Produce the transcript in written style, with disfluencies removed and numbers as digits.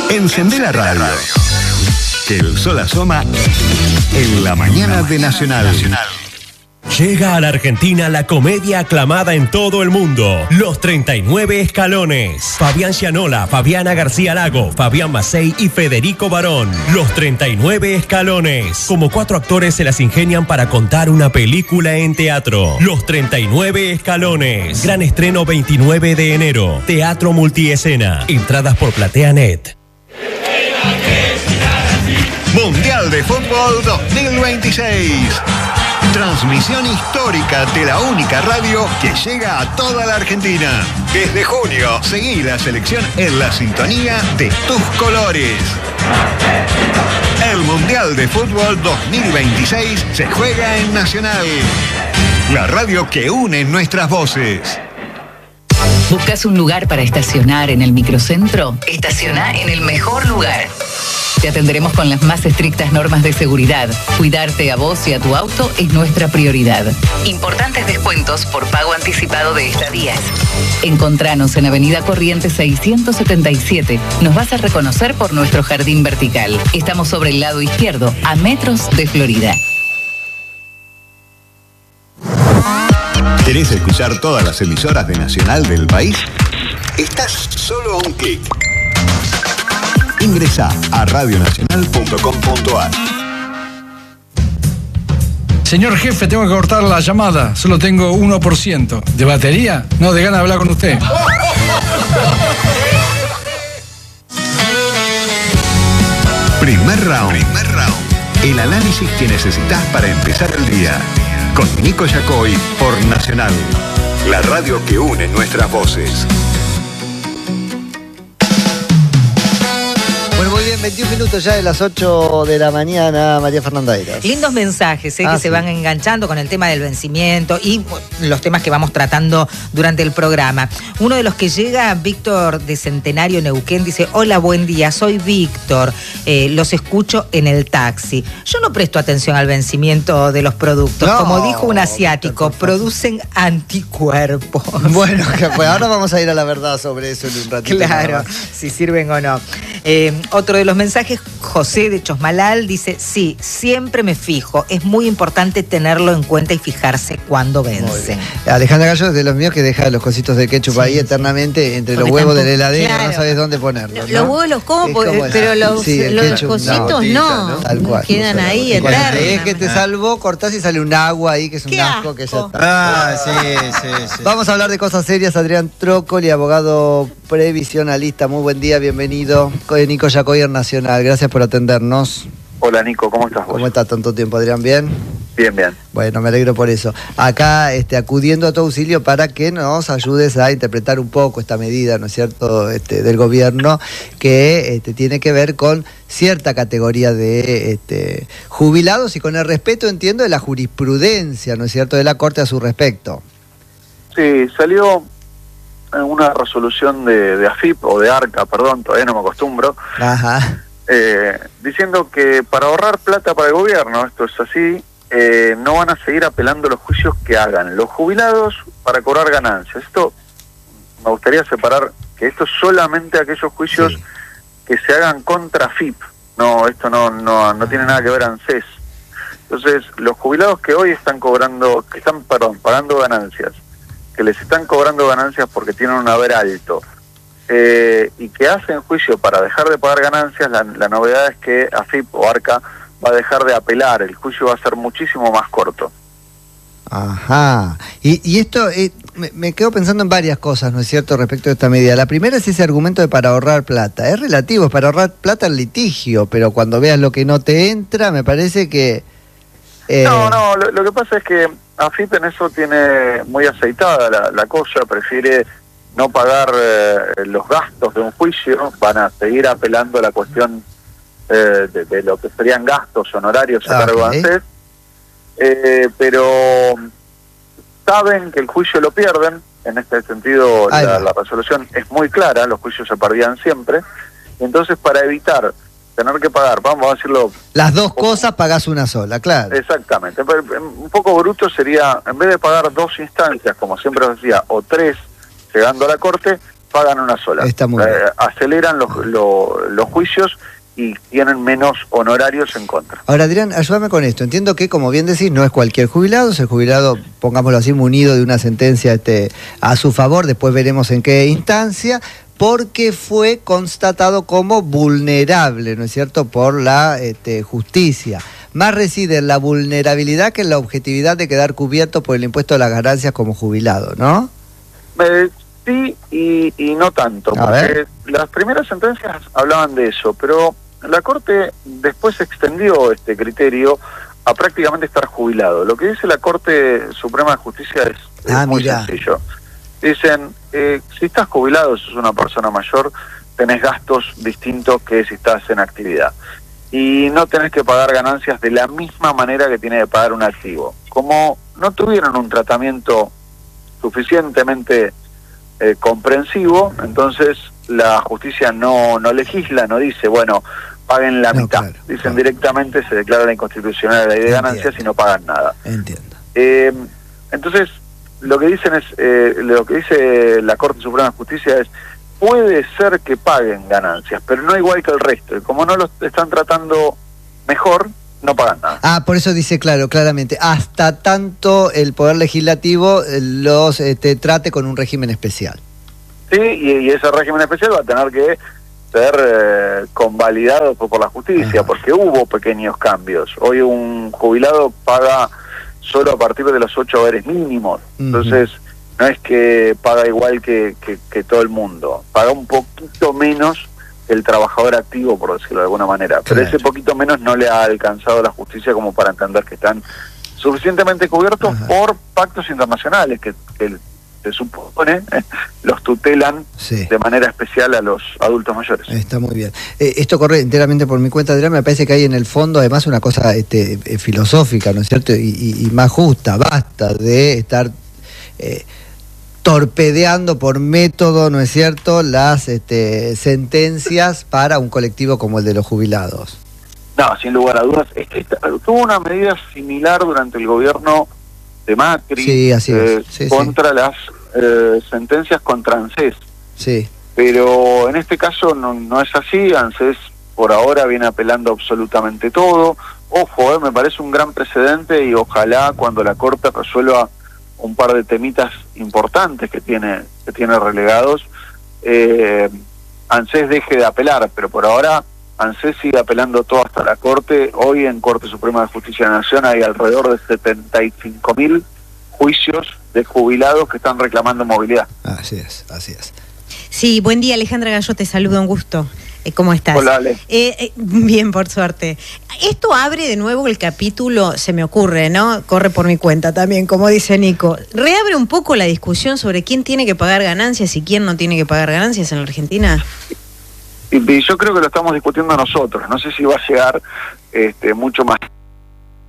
Encendé la radio. Que el sol asoma en la mañana de Nacional. Llega a la Argentina la comedia aclamada en todo el mundo, Los 39 Escalones. Fabián Gianola, Fabiana García Lago, Fabián Macei y Federico Barón. Los 39 Escalones. Como 4 actores se las ingenian para contar una película en teatro. Los 39 Escalones. Gran estreno 29 de enero. Teatro multiescena. Entradas por PlateaNet. Mundial de Fútbol 2026. Transmisión histórica de la única radio que llega a toda la Argentina. Desde junio, seguí la selección en la sintonía de tus colores. El Mundial de Fútbol 2026 se juega en Nacional. La radio que une nuestras voces. ¿Buscas un lugar para estacionar en el microcentro? Estaciona en el mejor lugar. Te atenderemos con las más estrictas normas de seguridad. Cuidarte a vos y a tu auto es nuestra prioridad. Importantes descuentos por pago anticipado de estadías. Encontranos en Avenida Corrientes 677. Nos vas a reconocer por nuestro jardín vertical. Estamos sobre el lado izquierdo, a metros de Florida. ¿Querés escuchar todas las emisoras de Nacional del país? Estás solo a un clic. Ingresa a radionacional.com.ar. Señor jefe, tengo que cortar la llamada. Solo tengo 1%. ¿De batería? No, de ganas de hablar con usted. Primer round. El análisis que necesitas para empezar el día. Con Nico Yacoy por Nacional. La radio que une nuestras voces. Bueno, muy bien, 21 minutos ya de las 8 de la mañana, María Fernanda Eras. Lindos mensajes que se van enganchando con el tema del vencimiento y los temas que vamos tratando durante el programa. Uno de los que llega, Víctor de Centenario Neuquén, dice: hola, buen día, soy Víctor, los escucho en el taxi. Yo no presto atención al vencimiento de los productos. No, como dijo un asiático, producen anticuerpos. Bueno, pues ahora vamos a ir a la verdad sobre eso en un ratito. Claro, si sirven o no. Otro de los mensajes, José de Chosmalal, dice: sí, siempre me fijo. Es muy importante tenerlo en cuenta y fijarse cuándo vence. Alejandra Gallo es de los míos que deja los cositos de ketchup ahí eternamente entre los huevos de la heladera, claro. No sabes dónde ponerlos, ¿no? Los huevos los como, pero los cositos no. Tal cual. Quedan ahí eternos. Es que te salvó, cortás y sale un agua ahí, que es un asco que ya está. Sí. Vamos a hablar de cosas serias. Adrián Trócoli, abogado previsionalista. Muy buen día, bienvenido. Nico Yacoy, Nacional. Gracias por atendernos. Hola Nico, ¿cómo estás vos? ¿Cómo estás tanto tiempo, Adrián? ¿Bien? Bien. Bueno, me alegro por eso. Acá acudiendo a tu auxilio para que nos ayudes a interpretar un poco esta medida, ¿no es cierto?, del gobierno, que tiene que ver con cierta categoría de jubilados y con el respeto, entiendo, de la jurisprudencia, ¿no es cierto?, de la Corte a su respecto. Sí, salió una resolución de AFIP, o de ARCA, perdón, todavía no me acostumbro. Ajá. Diciendo que para ahorrar plata para el gobierno, esto es así, no van a seguir apelando los juicios que hagan los jubilados para cobrar ganancias. Esto, me gustaría separar que esto es solamente aquellos juicios que se hagan contra AFIP. No, esto no tiene nada que ver ANSES. Entonces, los jubilados que hoy están pagando ganancias, que les están cobrando ganancias porque tienen un haber alto, y que hacen juicio para dejar de pagar ganancias, la novedad es que AFIP o ARCA va a dejar de apelar, el juicio va a ser muchísimo más corto. Ajá. Y esto, me quedo pensando en varias cosas, ¿no es cierto?, respecto a esta medida. La primera es ese argumento de para ahorrar plata. Es relativo, es para ahorrar plata el litigio, pero cuando veas lo que no te entra, me parece que... No, lo que pasa es que AFIP en eso tiene muy aceitada la cosa, prefiere no pagar los gastos de un juicio, van a seguir apelando a la cuestión de lo que serían gastos honorarios a cargo de ANSES, pero saben que el juicio lo pierden. En este sentido la resolución es muy clara, los juicios se perdían siempre, entonces para evitar tener que pagar, vamos a decirlo... Las dos cosas pagás una sola, claro. Exactamente. Un poco bruto sería, en vez de pagar 2 instancias, como siempre os decía, o 3, llegando a la Corte, pagan una sola. Está muy bien. Aceleran los juicios y tienen menos honorarios en contra. Ahora, Adrián, ayúdame con esto. Entiendo que, como bien decís, no es cualquier jubilado, es el jubilado, pongámoslo así, munido de una sentencia a su favor, después veremos en qué instancia, porque fue constatado como vulnerable, ¿no es cierto?, por la justicia. Más reside en la vulnerabilidad que en la objetividad de quedar cubierto por el impuesto de las ganancias como jubilado, ¿no? Sí y no tanto, porque las primeras sentencias hablaban de eso, pero la Corte después extendió este criterio a prácticamente estar jubilado. Lo que dice la Corte Suprema de Justicia es muy sencillo. Dicen, si estás jubilado, sos una persona mayor, tenés gastos distintos que si estás en actividad. Y no tenés que pagar ganancias de la misma manera que tiene que pagar un activo. Como no tuvieron un tratamiento suficientemente comprensivo, entonces la justicia no legisla, no dice, bueno, paguen la mitad. Claro, dicen directamente, se declara inconstitucional la ley de ganancias y no pagan nada. Entiendo. Entonces, lo que dicen es, lo que dice la Corte Suprema de Justicia es, puede ser que paguen ganancias, pero no igual que el resto. Y como no los están tratando mejor, no pagan nada. Por eso dice claramente, hasta tanto el Poder Legislativo los trate con un régimen especial. Sí, y ese régimen especial va a tener que ser convalidado por la justicia, porque hubo pequeños cambios. Hoy un jubilado paga solo a partir de los 8 haberes mínimos, entonces no es que paga igual que todo el mundo, paga un poquito menos el trabajador activo, por decirlo de alguna manera, pero ese poquito menos no le ha alcanzado la justicia como para entender que están suficientemente cubiertos por pactos internacionales que se supone los tutelan de manera especial a los adultos mayores. Está muy bien. Esto corre enteramente por mi cuenta, Adrián. Me parece que hay en el fondo además una cosa filosófica, ¿no es cierto? Y más justa. Basta de estar torpedeando por método, ¿no es cierto?, las sentencias para un colectivo como el de los jubilados. No, sin lugar a dudas. Tuvo una medida similar durante el gobierno de Macri, sí, así es. Contra las sentencias contra ANSES. Sí. Pero en este caso no es así. ANSES por ahora viene apelando absolutamente todo. Ojo, me parece un gran precedente y ojalá cuando la Corte resuelva un par de temitas importantes que tiene relegados, ANSES deje de apelar, pero por ahora ANSES sigue apelando todo hasta la Corte. Hoy en Corte Suprema de Justicia de la Nación hay alrededor de 75.000 juicios de jubilados que están reclamando movilidad. Así es. Sí, buen día, Alejandra Gallo, te saludo, un gusto. ¿Cómo estás? Hola, Ale. Bien, por suerte. Esto abre de nuevo el capítulo, se me ocurre, ¿no? Corre por mi cuenta también, como dice Nico. Reabre un poco la discusión sobre quién tiene que pagar ganancias y quién no tiene que pagar ganancias en la Argentina. Y yo creo que lo estamos discutiendo nosotros. No sé si va a llegar mucho más